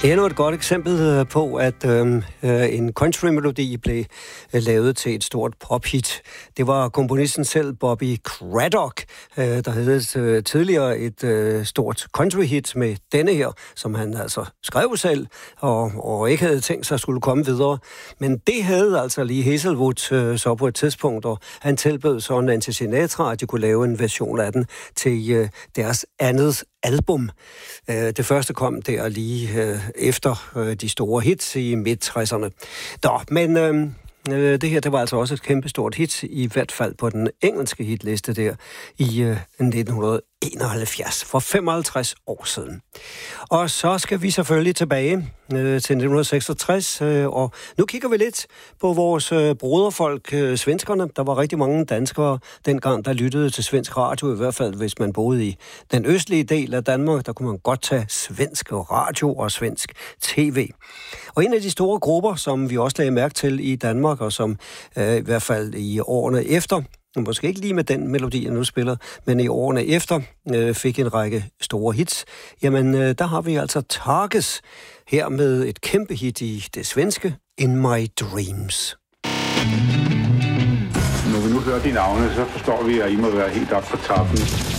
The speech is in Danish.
Endnu et godt eksempel på, at en country-melodi blev lavet til et stort pop-hit. Det var komponisten selv, Bobby Craddock, der havde tidligere et stort country-hit med denne her, som han altså skrev selv, og ikke havde tænkt sig at skulle komme videre. Men det havde altså Lee Hazlewood så på et tidspunkt, og han tilbød så Nancy Sinatra, at de kunne lave en version af den til deres andet album. Det første kom der lige efter de store hits i midt-60'erne. Men det her, det var altså også et kæmpestort hit, i hvert fald på den engelske hitliste der i 1971, for 55 år siden. Og så skal vi selvfølgelig tilbage til 1966, og nu kigger vi lidt på vores broderfolk, svenskerne. Der var rigtig mange danskere dengang, der lyttede til svensk radio, i hvert fald hvis man boede i den østlige del af Danmark. Der kunne man godt tage svensk radio og svensk tv. Og en af de store grupper, som vi også lagde mærke til i Danmark, og som i hvert fald i årene efter, måske ikke lige med den melodi, jeg nu spiller, men i årene efter fik en række store hits. Jamen, der har vi altså Targes her med et kæmpe hit i det svenske, In My Dreams. Når vi nu hører de navne, så forstår vi, at I må være helt op på toppen.